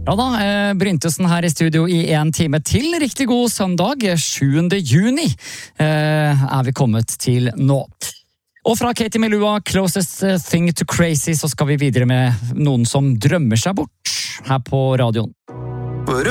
Ja da, Bryntesen her i studio i 1 time til. Riktig god søndag, 7. juni vi kommet til nå. Og fra Katie Melua, Closest Thing to Crazy, så skal vi videre med noen som drømmer seg bort her på radioen.